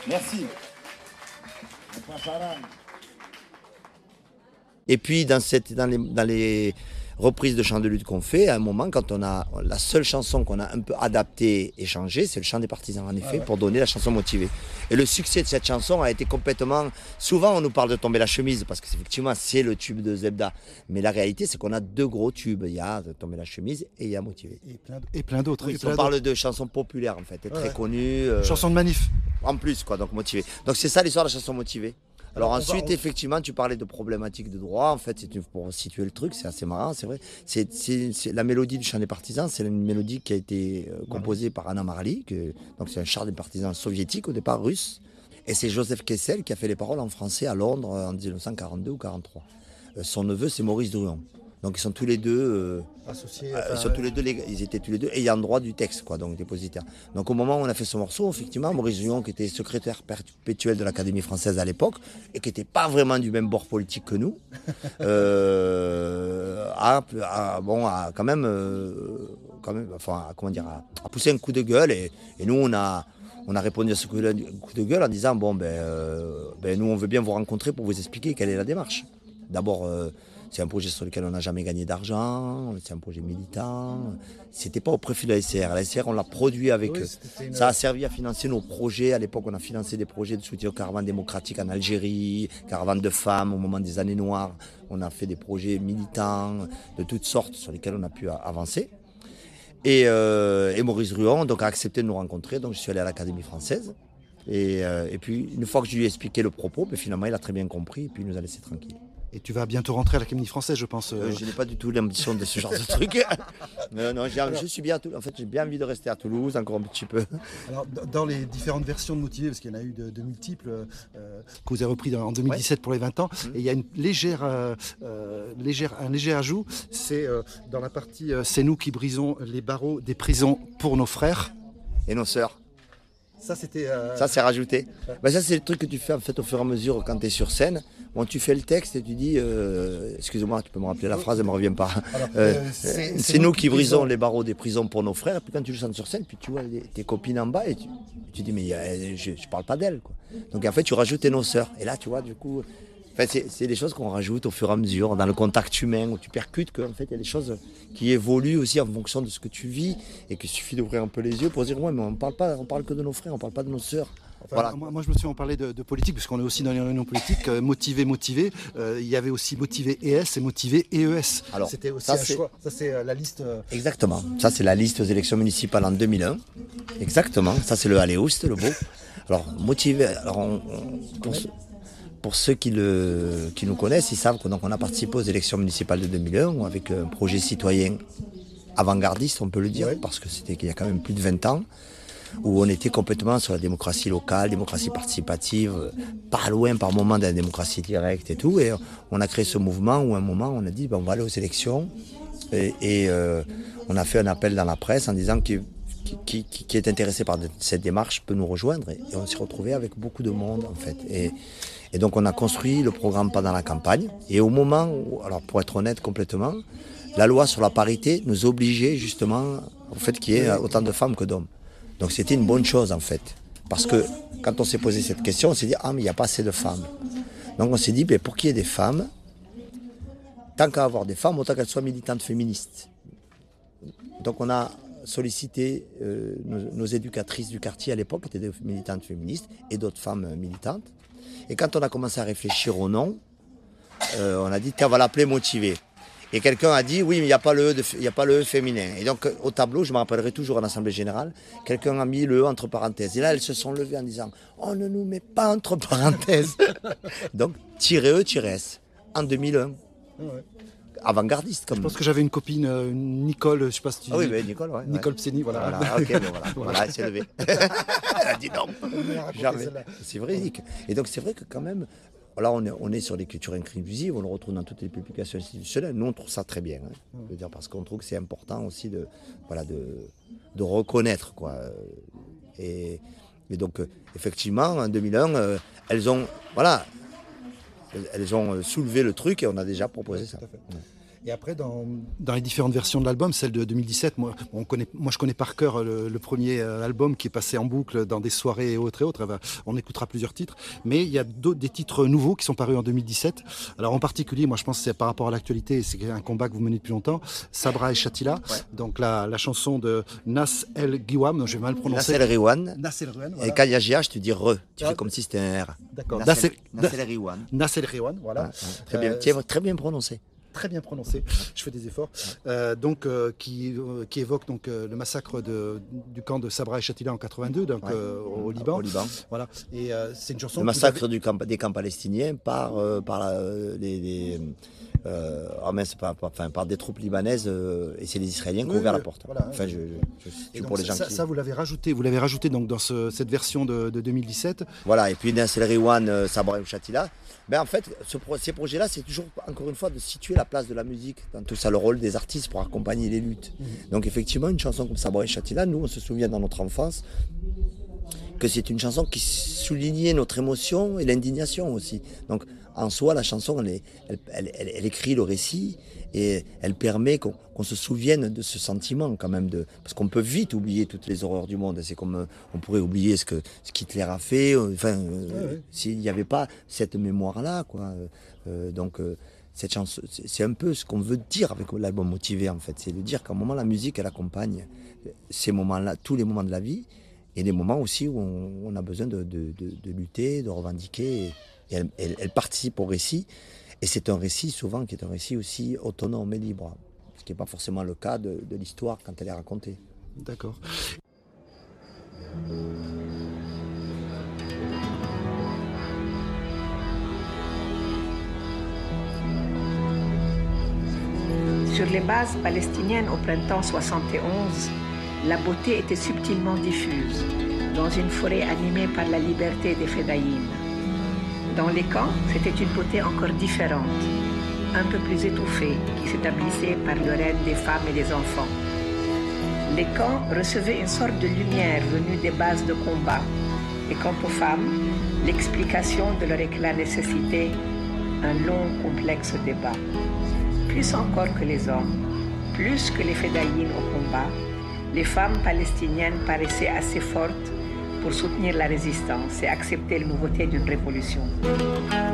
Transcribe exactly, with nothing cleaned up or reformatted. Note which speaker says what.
Speaker 1: Merci.
Speaker 2: Et puis dans, cette, dans, les, dans les reprises de chants de lutte qu'on fait, à un moment, quand on a la seule chanson qu'on a un peu adaptée et changée, c'est le chant des partisans en effet, ah ouais. pour donner la chanson motivée. Et le succès de cette chanson a été complètement... Souvent on nous parle de Tomber la chemise, parce qu'effectivement c'est le tube de Zebda. Mais la réalité c'est qu'on a deux gros tubes. Il y a Tomber la chemise et il y a Motivé.
Speaker 3: Et plein, et plein d'autres.
Speaker 2: Oui, on parle de chansons populaires en fait, et ouais. très connues. Euh...
Speaker 3: Chansons de manif.
Speaker 2: En plus quoi, donc Motivé. Donc c'est ça l'histoire de la chanson motivée. Alors on ensuite, va, on... effectivement, tu parlais de problématiques de droit. En fait, c'est une, pour situer le truc, c'est assez marrant, c'est vrai. C'est, c'est, c'est la mélodie du chant des partisans, c'est une mélodie qui a été euh, composée ouais. par Anna Marly, que, donc c'est un chant des partisans soviétique au départ russe. Et c'est Joseph Kessel qui a fait les paroles en français à Londres en dix-neuf cent quarante-deux ou quarante-trois. Euh, son neveu, c'est Maurice Druon. Donc ils sont tous les deux euh, associés. Euh, ils, sont tous les deux, ils étaient tous les deux ayant droit du texte, quoi, donc dépositaires. Donc au moment où on a fait ce morceau, effectivement, Maurice Druon, qui était secrétaire perpétuel de l'Académie française à l'époque, et qui n'était pas vraiment du même bord politique que nous, euh, a, a, bon, a quand même, euh, quand même enfin, comment dire, a, a poussé un coup de gueule, et, et nous on a. On a répondu à ce coup de gueule en disant bon ben, euh, ben nous on veut bien vous rencontrer pour vous expliquer quelle est la démarche. D'abord euh, c'est un projet sur lequel on n'a jamais gagné d'argent, c'est un projet militant. C'était pas au profit de la S R. La S R on l'a produit avec oui, une... ça a servi à financer nos projets. À l'époque on a financé des projets de soutien aux caravanes démocratiques en Algérie, caravanes de femmes au moment des années noires. On a fait des projets militants de toutes sortes sur lesquels on a pu avancer. Et, euh, et Maurice Druon donc, a accepté de nous rencontrer, donc je suis allé à l'Académie française. Et, euh, et puis, une fois que je lui ai expliqué le propos, ben, finalement, il a très bien compris et puis il nous a laissé tranquilles.
Speaker 3: Et tu vas bientôt rentrer à l'Académie française, je pense.
Speaker 2: Euh, je n'ai pas du tout l'ambition de ce genre de truc. euh, non, j'ai, je suis bien à Toulouse. En fait, j'ai bien envie de rester à Toulouse encore un petit peu.
Speaker 3: Alors, dans les différentes versions de Motivé, parce qu'il y en a eu de, de multiples, euh, que vous avez repris en deux mille dix-sept ouais. pour les vingt ans, mmh. et il y a une légère, euh, euh, légère, un léger ajout, c'est euh, dans la partie euh, « C'est nous qui brisons les barreaux des prisons pour nos frères ».
Speaker 2: Et nos sœurs.
Speaker 3: Ça, c'était, euh...
Speaker 2: ça, c'est rajouté. Ouais. Ben, ça, c'est le truc que tu fais en fait, au fur et à mesure quand tu es sur scène. Bon, tu fais le texte et tu dis, euh, excuse-moi, tu peux me rappeler la phrase, elle ne me revient pas. Alors, euh, euh, c'est, c'est, c'est nous qui brisons les barreaux des prisons pour nos frères. Et puis quand tu le chantes sur scène, puis tu vois les, tes copines en bas et tu, tu dis, mais euh, je ne parle pas d'elles. Quoi. Donc en fait, tu rajoutes tes nos sœurs. Et là, tu vois, du coup, enfin, c'est, c'est des choses qu'on rajoute au fur et à mesure, dans le contact humain, où tu percutes qu'en fait, il y a des choses qui évoluent aussi en fonction de ce que tu vis et qu'il suffit d'ouvrir un peu les yeux pour dire, ouais, mais on ne parle pas, on parle que de nos frères, on ne parle pas de nos sœurs.
Speaker 3: Enfin, voilà. moi, moi, je me suis en parlé de, de politique, parce qu'on est aussi dans les réunions politiques. Euh, motivé, motivé. Euh, il y avait aussi motivé E S et motivé E E S.
Speaker 2: Alors,
Speaker 3: c'était aussi
Speaker 2: ça,
Speaker 3: un
Speaker 2: c'est...
Speaker 3: choix. Ça, c'est euh, la liste. Euh...
Speaker 2: Exactement. Ça, c'est la liste aux élections municipales en deux mille un. Exactement. Ça, c'est le Aléo, c'était le beau. Alors, motivé. Alors, on, on, pour, ouais. pour ceux qui, le, qui nous connaissent, ils savent qu'on donc, on a participé aux élections municipales de deux mille un avec un projet citoyen avant-gardiste, on peut le dire, ouais. parce que c'était qu'il y a quand même plus de vingt ans. Où on était complètement sur la démocratie locale, démocratie participative, pas loin par moment de la démocratie directe et tout. Et on a créé ce mouvement où à un moment on a dit ben, on va aller aux élections. Et, et euh, on a fait un appel dans la presse en disant qui, qui, qui, qui est intéressé par cette démarche peut nous rejoindre. Et on s'est retrouvé avec beaucoup de monde en fait. Et, et donc on a construit le programme pendant la campagne. Et au moment où, alors pour être honnête complètement, la loi sur la parité nous obligeait justement au fait qu'il y ait autant de femmes que d'hommes. Donc c'était une bonne chose en fait. Parce que quand on s'est posé cette question, on s'est dit « Ah mais il n'y a pas assez de femmes ». Donc on s'est dit ben, pour qu'il y ait des femmes, tant qu'à avoir des femmes, autant qu'elles soient militantes féministes. Donc on a sollicité euh, nos, nos éducatrices du quartier à l'époque, qui étaient des militantes féministes, et d'autres femmes militantes. Et quand on a commencé à réfléchir au nom, euh, on a dit « Tiens, on va l'appeler Motivé ». Et quelqu'un a dit, oui, mais il n'y a pas le E de, il n'y a pas le E féminin. Et donc, au tableau, je me rappellerai toujours en Assemblée Générale, quelqu'un a mis le E entre parenthèses. Et là, elles se sont levées en disant, on ne nous met pas entre parenthèses. Donc, tiret E, tiret S, en deux mille un. Ouais. Avant-gardiste, comme.
Speaker 3: Je pense que j'avais une copine, euh, Nicole, je ne sais pas si tu
Speaker 2: Ah oui, mais Nicole, ouais.
Speaker 3: Nicole
Speaker 2: ouais.
Speaker 3: Pseni, voilà.
Speaker 2: Voilà, ok, ben voilà. Voilà, elle s'est levée. Elle a dit non. Jamais. C'est vrai, Nick. Et donc, c'est vrai que quand même, là, on est, on est sur l'écriture inclusive, on le retrouve dans toutes les publications institutionnelles. Nous, on trouve ça très bien. Hein, mmh. Je veux dire, parce qu'on trouve que c'est important aussi de, voilà, de, de reconnaître. Quoi. Et, et donc, euh, effectivement, en deux mille un, euh, elles ont, voilà, elles ont soulevé le truc et on a déjà proposé ça.
Speaker 3: Tout à fait.
Speaker 2: Mmh.
Speaker 3: Et après, dans, dans les différentes versions de l'album, celle de deux mille dix-sept, moi, on connaît, moi je connais par cœur le, le premier album qui est passé en boucle dans des soirées et autres et autres. On écoutera plusieurs titres, mais il y a des titres nouveaux qui sont parus en deux mille dix-sept. Alors en particulier, moi je pense que c'est par rapport à l'actualité, c'est un combat que vous menez depuis longtemps, Sabra et Shatila, ouais. Donc la, la chanson de Nas El Giwam, je vais mal prononcer.
Speaker 2: Nas El Riwan.
Speaker 3: Nas El Riwan, voilà.
Speaker 2: Et quand il y a G H, tu dis re, tu ah, fais comme si c'était un R.
Speaker 3: D'accord.
Speaker 2: Nas El Riwan.
Speaker 3: Nas El Riwan, voilà.
Speaker 2: Ah, ah, très bien, euh, très bien prononcé.
Speaker 3: Très bien prononcé, je fais des efforts, euh, donc, euh, qui, euh, qui évoque donc, euh, le massacre de, du camp de Sabra et Shatila en quatre-vingt-deux, donc, ouais. euh, au Liban.
Speaker 2: Au Liban.
Speaker 3: Voilà. Et euh, c'est une chanson.
Speaker 2: Le massacre avez... du camp, des camps palestiniens par, euh, par la, les, les, euh, oh mince, par, par, enfin, par des troupes libanaises, euh, et c'est les Israéliens qui ont oui, ouvert oui, la porte. Voilà, enfin, je, je, je,
Speaker 3: donc,
Speaker 2: pour les gens
Speaker 3: ça,
Speaker 2: qui...
Speaker 3: ça, vous l'avez rajouté, vous l'avez rajouté donc, dans ce, cette version de, de deux mille dix-sept.
Speaker 2: Voilà, et puis Nas El Riwan, euh, Sabra et Shatila. Ben, en fait, ce, ces projets-là, c'est toujours, encore une fois, de situer la place de la musique dans tout ça, le rôle des artistes pour accompagner les luttes. Mmh. Donc effectivement, une chanson comme Sabra et Shatila, nous, on se souvient dans notre enfance que c'est une chanson qui soulignait notre émotion et l'indignation aussi. Donc en soi, la chanson, elle, est, elle, elle, elle, elle écrit le récit et elle permet qu'on qu'on se souvienne de ce sentiment quand même. De, parce qu'on peut vite oublier toutes les horreurs du monde. C'est comme on pourrait oublier ce que ce qu'Hitler a fait. Enfin, ouais, ouais. S'il n'y avait pas cette mémoire-là, quoi. Euh, donc euh, cette chanson, c'est un peu ce qu'on veut dire avec l'album Motivé, en fait. C'est de dire qu'à un moment, la musique, elle accompagne ces moments-là, tous les moments de la vie, et les moments aussi où on, on a besoin de, de, de, de lutter, de revendiquer. Et, et elle, elle, elle participe au récit. Et c'est un récit, souvent, qui est un récit aussi autonome et libre. Ce qui n'est pas forcément le cas de, de l'histoire quand elle est racontée.
Speaker 3: D'accord.
Speaker 1: Sur les bases palestiniennes au printemps soixante et onze, la beauté était subtilement diffuse, dans une forêt animée par la liberté des Fedaïm. Dans les camps, c'était une beauté encore différente, un peu plus étouffée, qui s'établissait par le règne des femmes et des enfants. Les camps recevaient une sorte de lumière venue des bases de combat, et quant aux femmes, l'explication de leur éclat nécessitait un long, complexe débat. Plus encore que les hommes, plus que les Fedaïm au combat, les femmes palestiniennes paraissaient assez fortes pour soutenir la résistance et accepter les nouveautés d'une révolution.